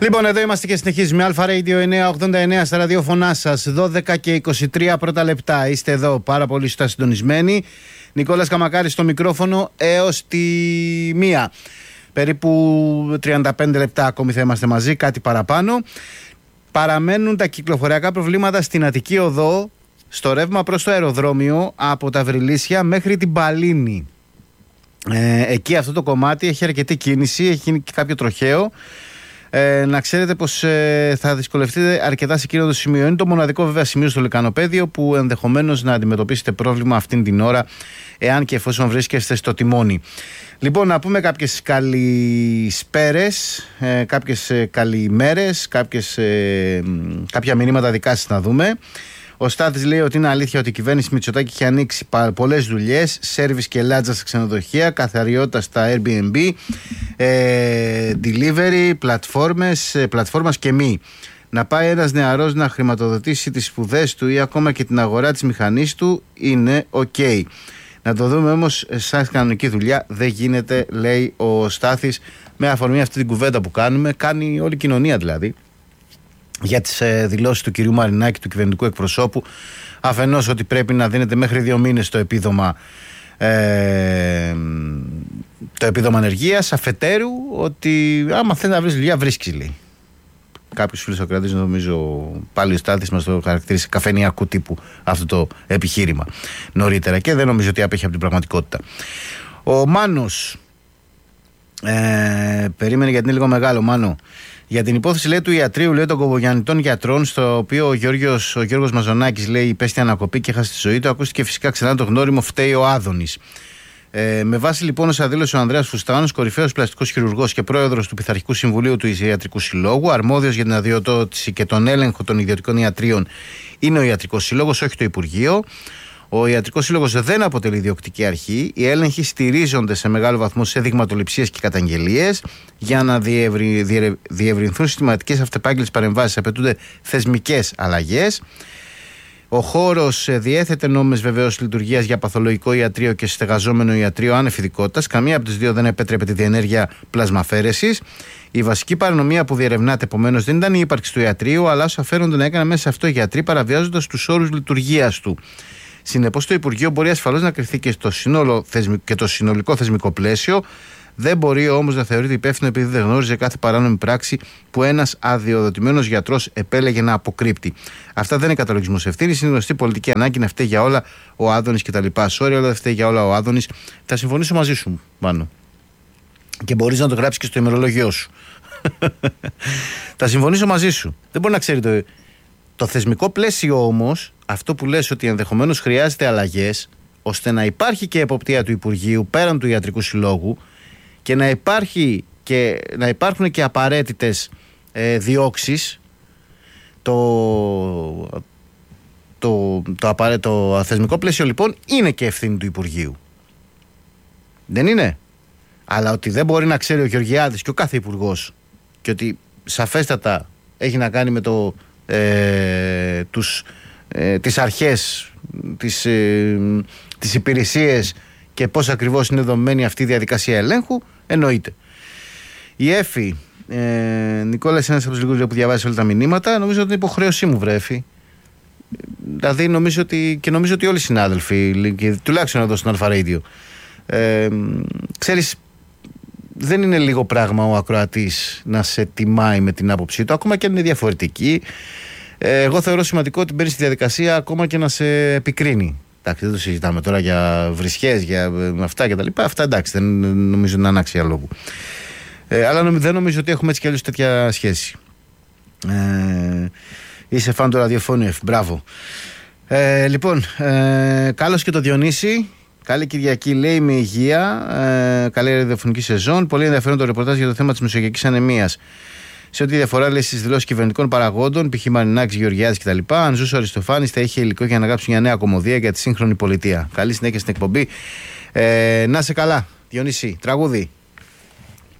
Λοιπόν, εδώ είμαστε και συνεχίζουμε. Αλφα Radio 989 στα ραδιόφωνά σας. 12 και 23 πρώτα λεπτά. Είστε εδώ πάρα πολύ σωστά συντονισμένοι. Νικόλας Καμακάρης στο μικρόφωνο έως τη 1. Περίπου 35 λεπτά ακόμη θα είμαστε μαζί, κάτι παραπάνω. Παραμένουν τα κυκλοφοριακά προβλήματα στην Αττική Οδό, στο ρεύμα προς το αεροδρόμιο από τα Βρυλίσια μέχρι την Παλίνη. Εκεί αυτό το κομμάτι έχει αρκετή κίνηση, έχει γίνει και κάποιο τροχαίο. Να ξέρετε πως θα δυσκολευτείτε αρκετά σε εκείνο το σημείο. Είναι το μοναδικό βέβαια σημείο στο Λυκανοπαίδιο που ενδεχομένως να αντιμετωπίσετε πρόβλημα αυτήν την ώρα, εάν και εφόσον βρίσκεστε στο τιμόνι. Λοιπόν, να πούμε κάποιες καλησπέρες, κάποιες καλημέρες, κάποια μηνύματα δικά σας να δούμε. Ο Στάθης λέει ότι είναι αλήθεια ότι η κυβέρνηση Μητσοτάκη έχει ανοίξει πολλές δουλειές, σέρβις και λάτζα στα ξενοδοχεία, καθαριότητα στα Airbnb, delivery, πλατφόρμας και μη. Να πάει ένας νεαρός να χρηματοδοτήσει τις σπουδές του ή ακόμα και την αγορά της μηχανής του είναι ok. Να το δούμε όμως σαν κανονική δουλειά δεν γίνεται, λέει ο Στάθης, με αφορμή αυτή την κουβέντα που κάνουμε, κάνει όλη η κοινωνία δηλαδή, για τις δηλώσεις του κυρίου Μαρινάκη, του κυβερνητικού εκπροσώπου, αφενός ότι πρέπει να δίνεται μέχρι 2 μήνες το επίδομα ανεργίας, αφετέρου ότι άμα θέλει να βρεις δουλειά βρίσκεις, λέει. Κάποιος φιλοσοκρατής, νομίζω πάλι ο Στάθης μας το χαρακτήρισε καφενειακού τύπου αυτό το επιχείρημα νωρίτερα και δεν νομίζω ότι απέχει από την πραγματικότητα. Ο Μάνος περίμενε γιατί είναι λίγο μεγάλο, Μάνο. Για την υπόθεση, λέει, του ιατρείου, λέει, των κομπογιαννητών γιατρών, στο οποίο ο Γιώργος Μαζονάκης, λέει, υπέστη ανακοπή και έχασε τη ζωή του, ακούστηκε φυσικά ξανά το γνώριμο φταίει ο Άδωνης. Με βάση λοιπόν όσα δήλωσε ο Ανδρέας Φουστάνος, κορυφαίος πλαστικός χειρουργός και πρόεδρος του Πειθαρχικού Συμβουλίου του Ιατρικού Συλλόγου, αρμόδιος για την αδειοδότηση και τον έλεγχο των ιδιωτικών ιατρίων, είναι ο Ιατρικός Σύλλογος, όχι το Υπουργείο. Ο Ιατρικός Σύλλογος δεν αποτελεί διοκτική αρχή. Οι έλεγχοι στηρίζονται σε μεγάλο βαθμό σε δειγματοληψίες και καταγγελίες. Για να διευρυνθούν συστηματικές αυτεπάγγελτες παρεμβάσεις απαιτούνται θεσμικές αλλαγές. Ο χώρος διέθετε νόμιμες βεβαίως λειτουργίας για παθολογικό ιατρείο και στεγαζόμενο ιατρείο άνευ ειδικότητας. Καμία από τις δύο δεν επέτρεπε τη διενέργεια πλασμαφέρεσης. Η βασική παρανομία που διερευνάται επομένως δεν ήταν η ύπαρξη του ιατρείου, αλλά όσα φέρονται να έκαναν μέσα σε αυτό οι γιατροί παραβιάζοντας τους όρους λειτουργίας του. Συνεπώς, το Υπουργείο μπορεί ασφαλώς να κριθεί και το συνολικό θεσμικό πλαίσιο. Δεν μπορεί όμως να θεωρείται υπεύθυνο επειδή δεν γνώριζε κάθε παράνομη πράξη που ένας αδειοδοτημένος γιατρός επέλεγε να αποκρύπτει. Αυτά δεν είναι καταλογισμός ευθύνης, είναι γνωστή πολιτική ανάγκη να φταίει για όλα ο Άδωνης κτλ. Sorry, αλλά δεν φταίει για όλα ο Άδωνης. Θα συμφωνήσω μαζί σου, Μάνο. Και μπορείς να το γράψεις και στο ημερολόγιό σου. Θα συμφωνήσω μαζί σου. Δεν μπορεί να ξέρει το θεσμικό πλαίσιο όμως, αυτό που λες ότι ενδεχομένως χρειάζεται αλλαγές, ώστε να υπάρχει και εποπτεία του Υπουργείου πέραν του Ιατρικού Συλλόγου και να υπάρχουν και απαραίτητες διώξεις. Το θεσμικό πλαίσιο λοιπόν είναι και ευθύνη του Υπουργείου. Δεν είναι? Αλλά ότι δεν μπορεί να ξέρει ο Γεωργιάδης και ο κάθε υπουργός και ότι σαφέστατα έχει να κάνει με τις αρχές, τις υπηρεσίες και πώς ακριβώς είναι δομημένη αυτή η διαδικασία ελέγχου, εννοείται. Η Έφη, Νικόλα, είσαι ένας από τους λίγους που διαβάζει όλα τα μηνύματα. Νομίζω ότι είναι υποχρέωσή μου, βρε Έφη. Δηλαδή νομίζω ότι όλοι οι συνάδελφοι, τουλάχιστον εδώ στον Αλφα Radio, ξέρεις, δεν είναι λίγο πράγμα ο ακροατής να σε τιμάει με την άποψή του, ακόμα και αν είναι διαφορετική. Εγώ θεωρώ σημαντικό ότι μπαίνει στη διαδικασία ακόμα και να σε επικρίνει. Εντάξει, δεν το συζητάμε τώρα για βρισχές, για αυτά κτλ. Αυτά εντάξει, δεν νομίζω να είναι άξια λόγου. Αλλά δεν νομίζω ότι έχουμε έτσι κι αλλιώς τέτοια σχέση. Είσαι φαν του ραδιοφώνου, μπράβο. Λοιπόν, καλώς και το Διονύση. Καλή Κυριακή, λέει, με υγεία. Καλή ραδιοφωνική σεζόν. Πολύ ενδιαφέρον το ρεπορτάζ για το θέμα της μεσογειακής ανεμίας. Σε ό,τι διαφορά, λέει, στις δηλώσεις κυβερνητικών παραγόντων, π.χ. Μαρινάκης, Γεωργιάδης κτλ. Αν ζούσε ο Αριστοφάνης, θα είχε υλικό για να γράψει μια νέα κωμωδία για τη σύγχρονη πολιτεία. Καλή συνέχεια στην εκπομπή. Να σε καλά, Διονύση. Τραγούδι.